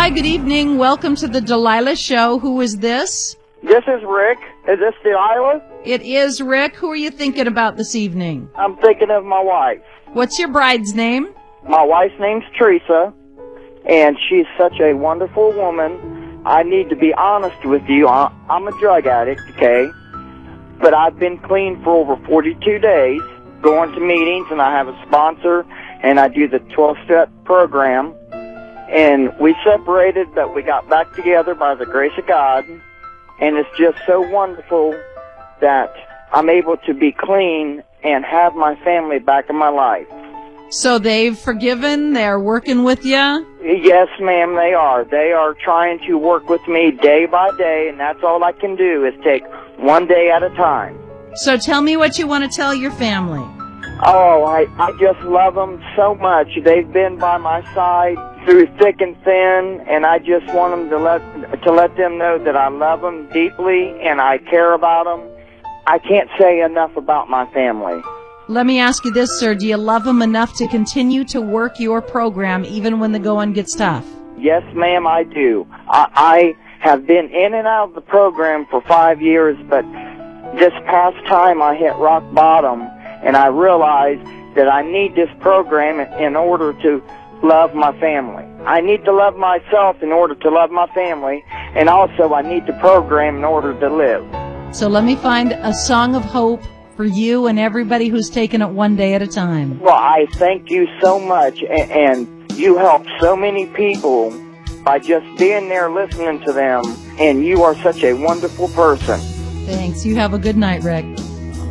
Hi, good evening. Welcome to the Delilah Show. Who is this? This is Rick. Is this Delilah? It is Rick. Who are you thinking about this evening? I'm thinking of my wife. What's your bride's name? My wife's name's Teresa, and she's such a wonderful woman. I need to be honest with you. I'm a drug addict, okay? But I've been clean for over 42 days, going to meetings, and I have a sponsor, and I do the 12-step program. And we separated, but we got back together by the grace of God. And it's just so wonderful that I'm able to be clean and have my family back in my life. So they've forgiven? They're working with you? Yes, ma'am, they are. They are trying to work with me day by day, and that's all I can do is take one day at a time. So tell me what you want to tell your family. Oh, I just love them so much. They've been by my side through thick and thin, and I just want them to let them know that I love them deeply and I care about them. I can't say enough about my family. Let me ask you this, sir. Do you love them enough to continue to work your program even when the going gets tough? Yes, ma'am, I do. I have been in and out of the program for 5 years, but this past time I hit rock bottom, and I realized that I need this program in order to love my family. I need to love myself in order to love my family, and also I need the program in order to live. So let me find a song of hope for you and everybody who's taken it one day at a time. Well, I thank you so much, and you help so many people by just being there listening to them, and you are such a wonderful person. Thanks. You have a good night, Rick.